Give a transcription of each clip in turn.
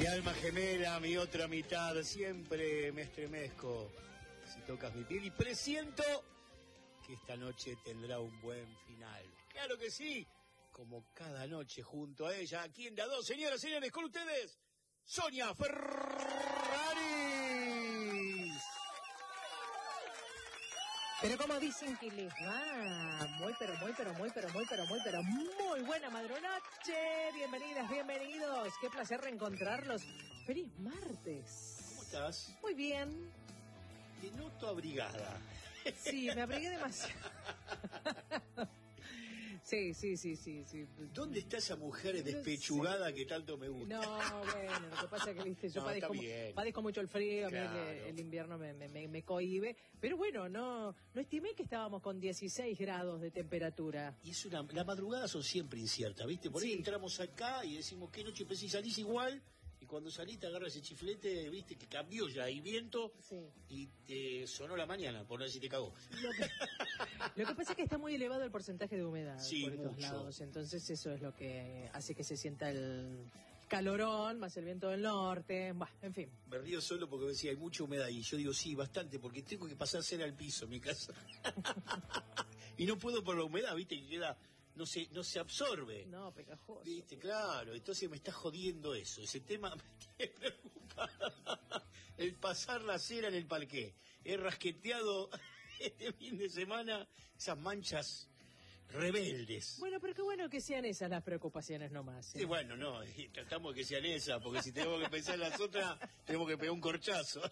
Mi alma gemela, mi otra mitad, siempre me estremezco si tocas mi piel y presiento que esta noche tendrá un buen final. ¡Claro que sí! Como cada noche junto a ella, aquí en Da 2, señoras y señores, con ustedes, Sonia Ferraris. Pero como dicen que les va, muy buena madrunoche. Bienvenidas, bienvenidos. Qué placer reencontrarlos. Feliz martes. ¿Cómo estás? Muy bien. Te noto abrigada. Sí, me abrigué demasiado. Sí. ¿Dónde está esa mujer despechugada que tanto me gusta? No, bueno, lo que pasa es que, viste, yo padezco mucho el frío, claro. A mí el invierno me cohíbe, pero bueno, no estimé que estábamos con 16 grados de temperatura. Y las madrugadas son siempre inciertas, ¿viste? Por ahí entramos acá y decimos, ¿qué noche? Pues si salís igual, y cuando salís te agarra ese chiflete, ¿viste? Que cambió ya, hay viento, y te sonó la mañana, por no decir te cagó. Lo que pasa es que está muy elevado el porcentaje de humedad por estos mucho. lados, entonces eso es lo que hace que se sienta el calorón, más el viento del norte, bueno, en fin. Me río solo porque me decía, hay mucha humedad, y yo digo, sí, bastante, porque tengo que pasar cera al piso en mi casa. Y no puedo por la humedad, ¿viste? Que queda... No se absorbe. No, pegajoso. ¿Viste? Claro, entonces me está jodiendo eso. Ese tema me tiene preocupado. El pasar la cera en el parqué. He rasqueteado este fin de semana esas manchas rebeldes. Bueno, pero qué bueno que sean esas las preocupaciones nomás. Sí, bueno, no, y tratamos de que sean esas, porque si tenemos que pensar en las otras, tenemos que pegar un corchazo.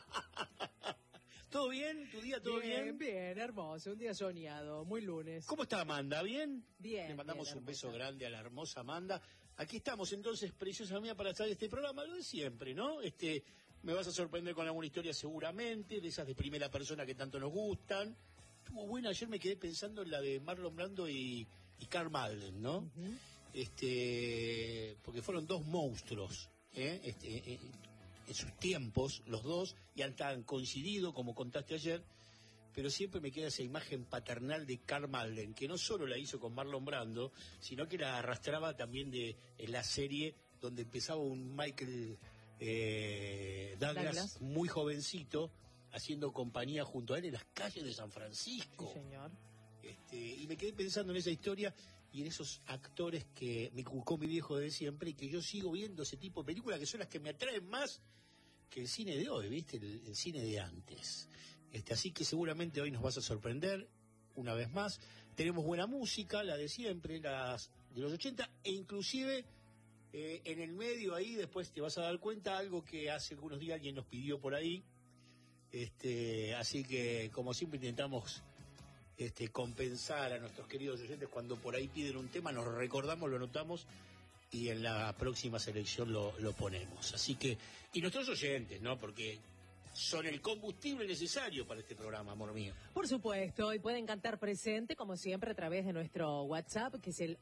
¿Todo bien? ¿Tu día todo bien? Bien, hermoso. Un día soñado, muy lunes. ¿Cómo está Amanda? ¿Bien? Bien. Le mandamos bien, un beso grande a la hermosa Amanda. Aquí estamos entonces, preciosa mía, para hacer este programa, lo de siempre, ¿no? Me vas a sorprender con alguna historia seguramente, de esas de primera persona que tanto nos gustan. Estuvo buena, ayer me quedé pensando en la de Marlon Brando y Karl Malden, ¿no? Uh-huh. Porque fueron dos monstruos, en sus tiempos, los dos, y han coincidido, como contaste ayer, pero siempre me queda esa imagen paternal de Karl Malden, que no solo la hizo con Marlon Brando, sino que la arrastraba también en la serie donde empezaba un Michael Douglas muy jovencito, haciendo compañía junto a él en las calles de San Francisco. Sí, señor. Y me quedé pensando en esa historia y en esos actores que me inculcó mi viejo de siempre y que yo sigo viendo ese tipo de películas que son las que me atraen más que el cine de hoy, ¿viste? El cine de antes. Así que seguramente hoy nos vas a sorprender una vez más. Tenemos buena música, la de siempre, las de los 80, e inclusive en el medio ahí, después te vas a dar cuenta, algo que hace algunos días alguien nos pidió por ahí. Así que, como siempre, intentamos compensar a nuestros queridos oyentes cuando por ahí piden un tema, nos recordamos, lo anotamos y en la próxima selección lo ponemos. Así que, y nuestros oyentes, ¿no? Porque son el combustible necesario para este programa, amor mío. Por supuesto, y pueden cantar presente, como siempre, a través de nuestro WhatsApp, que es el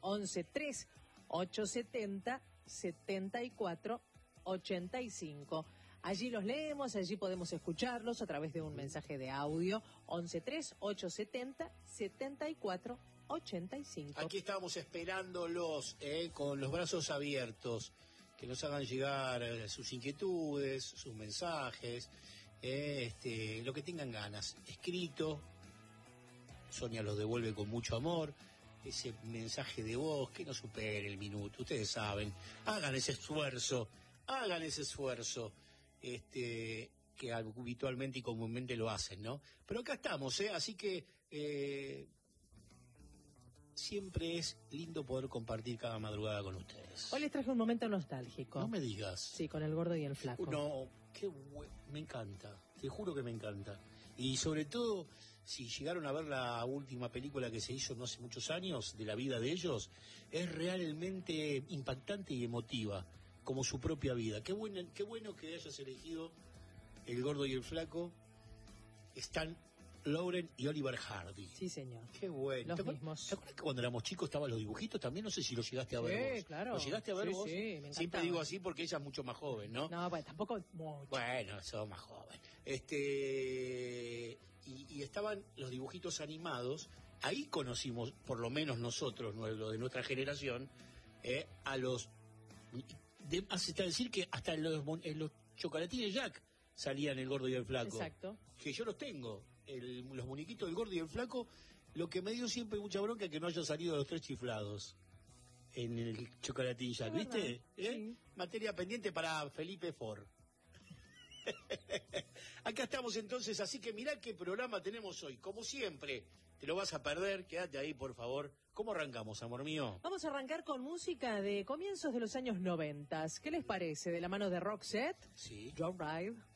113870-7485. Allí los leemos, allí podemos escucharlos a través de un mensaje de audio, 113870-7485. Aquí estamos esperándolos con los brazos abiertos, que nos hagan llegar sus inquietudes, sus mensajes, lo que tengan ganas. Escrito, Sonia los devuelve con mucho amor. Ese mensaje de voz que no supere el minuto, ustedes saben, hagan ese esfuerzo, que habitualmente y comúnmente lo hacen, ¿no? Pero acá estamos, así que siempre es lindo poder compartir cada madrugada con ustedes. Hoy les traje un momento nostálgico. No me digas. Sí, con el gordo y el flaco. No, me encanta, te juro que me encanta. Y sobre todo, si llegaron a ver la última película que se hizo no hace muchos años, de la vida de ellos, es realmente impactante y emotiva, como su propia vida. Qué bueno que hayas elegido El Gordo y el Flaco, Stan Laurel y Oliver Hardy. Sí, señor. Qué bueno. Los mismos. ¿Te acuerdas que cuando éramos chicos estaban los dibujitos también? No sé si los llegaste a ver vos. Sí, claro. ¿Los llegaste a ver vos? Sí, me encantaba. Siempre digo así porque ella es mucho más joven, ¿no? No, bueno, tampoco mucho. Bueno, sos más joven. Y estaban los dibujitos animados. Ahí conocimos, por lo menos nosotros, lo de nuestra generación, a los hasta decir que hasta en los chocolatines Jack salían el gordo y el flaco. Exacto. Que yo los tengo. Los muñequitos del gordo y el flaco, lo que me dio siempre mucha bronca es que no hayan salido los tres chiflados en el chocolatín Jack, ¿viste? Sí. Materia pendiente para Felipe Ford. Acá estamos entonces, así que mirá qué programa tenemos hoy. Como siempre, te lo vas a perder, quédate ahí, por favor. ¿Cómo arrancamos, amor mío? Vamos a arrancar con música de comienzos de los años 90. ¿Qué les parece? De la mano de Roxette, sí. Joyride.